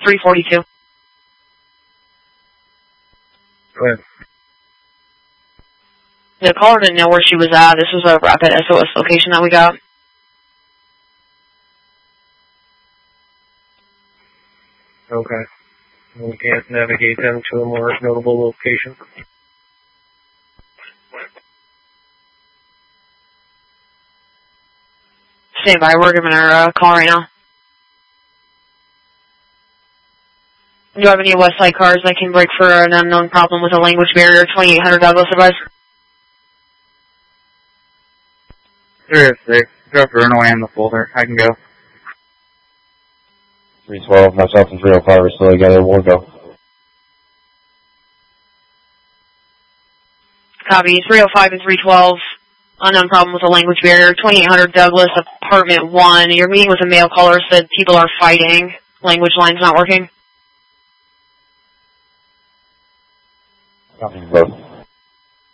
342. Go ahead. The caller didn't know where she was at. This was a rapid SOS location that we got. Okay. We can't navigate them to a more notable location. Stand by. We're giving her a call right now. Do you have any West Side cars that can break for an unknown problem with a language barrier? 2800 Douglas advice. There is. They drove to Runaway in the folder. I can go. 312, myself and 305 are still together. We'll go. Copy. 305 and 312. Unknown problem with a language barrier. 2800 Douglas, apartment 1. Your meeting with a male caller said people are fighting. Language line's not working. Copy both.